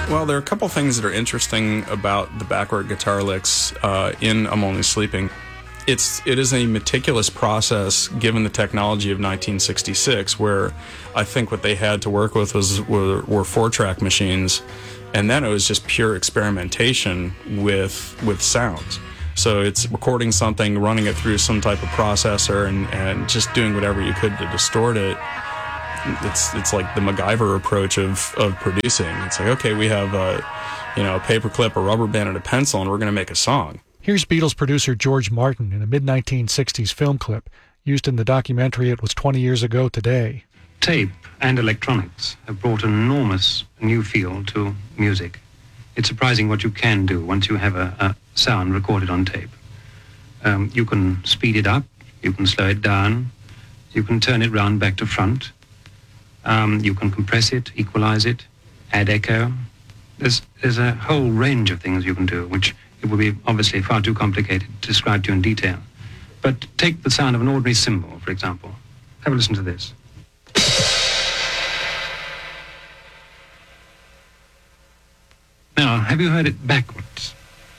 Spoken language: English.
Well, there are a couple things that are interesting about the backward guitar licks in I'm Only Sleeping. It is a meticulous process given the technology of 1966, where I think what they had to work with were 4-track machines, and then it was just pure experimentation with sounds. So it's recording something, running it through some type of processor, and just doing whatever you could to distort it. It's like the MacGyver approach of producing. It's like, okay, we have a paperclip, a rubber band, and a pencil, and we're going to make a song. Here's Beatles producer George Martin in a mid-1960s film clip used in the documentary It Was 20 Years Ago Today. Tape and electronics have brought an enormous new feel to music. It's surprising what you can do once you have a sound recorded on tape. You can speed it up, you can slow it down, you can turn it round back to front. You can compress it, equalize it, add echo. There's a whole range of things you can do, which it would be obviously far too complicated to describe to you in detail. But take the sound of an ordinary cymbal, for example. Have a listen to this. Now, have you heard it backwards?